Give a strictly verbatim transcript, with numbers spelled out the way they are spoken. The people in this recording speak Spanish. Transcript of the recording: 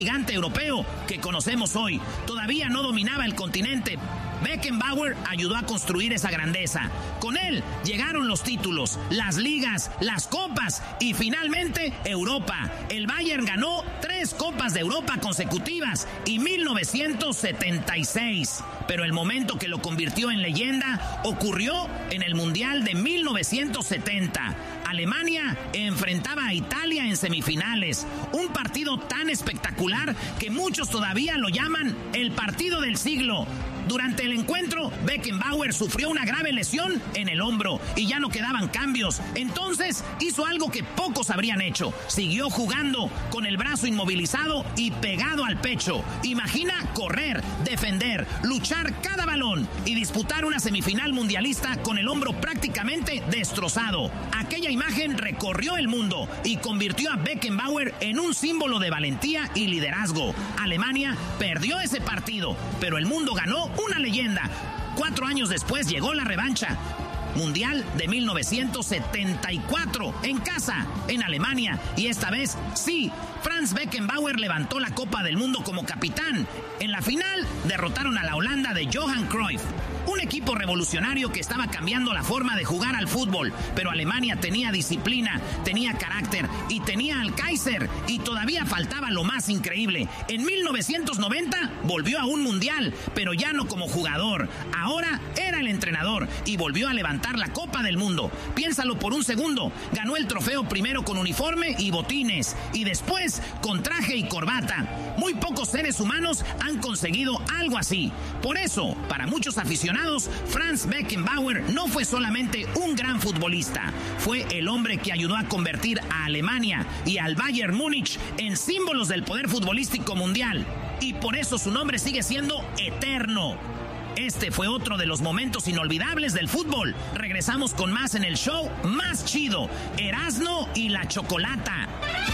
gigante europeo que conocemos hoy. Todavía no dominaba el continente. Beckenbauer ayudó a construir esa grandeza. Con él llegaron los títulos, las ligas, las copas y finalmente Europa. El Bayern ganó tres copas de Europa consecutivas y mil novecientos setenta y seis. Pero el momento que lo convirtió en leyenda ocurrió en el Mundial de mil novecientos setenta. Alemania enfrentaba a Italia en semifinales. Un partido tan espectacular que muchos todavía lo llaman el partido del siglo. Durante el encuentro, Beckenbauer sufrió una grave lesión en el hombro y ya no quedaban cambios. Entonces hizo algo que pocos habrían hecho. Siguió jugando con el brazo inmovilizado y pegado al pecho. Imagina correr, defender, luchar cada balón y disputar una semifinal mundialista con el hombro prácticamente destrozado. Aquella imagen recorrió el mundo y convirtió a Beckenbauer en un símbolo de valentía y liderazgo. Alemania perdió ese partido, pero el mundo ganó una leyenda. Cuatro años después llegó la revancha. Mundial de mil novecientos setenta y cuatro, en casa, en Alemania. Y esta vez, sí, Franz Beckenbauer levantó la Copa del Mundo como capitán. En la final, derrotaron a la Holanda de Johan Cruyff. Un equipo revolucionario que estaba cambiando la forma de jugar al fútbol. Pero Alemania tenía disciplina, tenía carácter y tenía al Kaiser. Y todavía faltaba lo más increíble. En mil novecientos noventa volvió a un mundial, pero ya no como jugador. Ahora era el entrenador y volvió a levantar la Copa del Mundo. Piénsalo por un segundo. Ganó el trofeo primero con uniforme y botines y después con traje y corbata. Muy pocos seres humanos han conseguido algo así. Por eso, para muchos aficionados, Franz Beckenbauer no fue solamente un gran futbolista. Fue el hombre que ayudó a convertir a Alemania y al Bayern Múnich en símbolos del poder futbolístico mundial. Y por eso su nombre sigue siendo eterno. Este fue otro de los momentos inolvidables del fútbol. Regresamos con más en el show más chido, Erasmo y la Chocolata.